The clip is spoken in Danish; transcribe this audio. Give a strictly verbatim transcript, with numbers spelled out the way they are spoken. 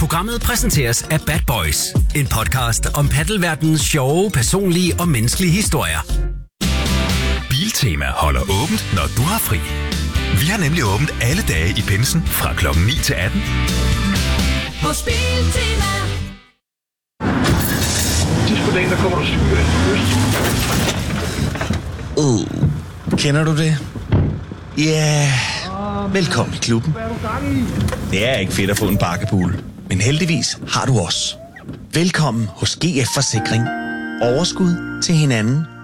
Programmet præsenteres af Bad Boys, en podcast om paddelverdenens sjove, personlige og menneskelige historier. Biltema holder åbent, når du har fri. Vi har nemlig åbent alle dage i pinsen fra klokken ni til atten. Hos Biltema. Sidst på dagen, der kommer du syg Uh, kender du det? Ja, yeah. Velkommen i klubben. Det er ikke fedt at få en bakkepool, men heldigvis har du os. Velkommen hos G F Forsikring. Overskud til hinanden